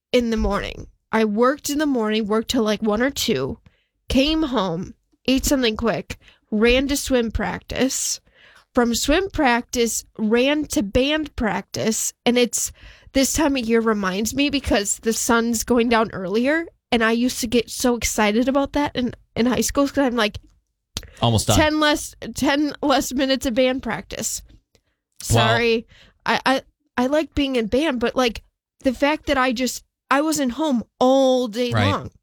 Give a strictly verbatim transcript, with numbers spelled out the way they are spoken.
in the morning. I worked in the morning, worked till like one or two, came home, ate something quick, ran to swim practice. From swim practice, ran to band practice. And it's this time of year reminds me because the sun's going down earlier. And I used to get so excited about that in, in high school because I'm like, almost done. ten less, ten less minutes of band practice. Sorry. Well, I, I, I like being in band, but like the fact that I just, I wasn't home all day right. long.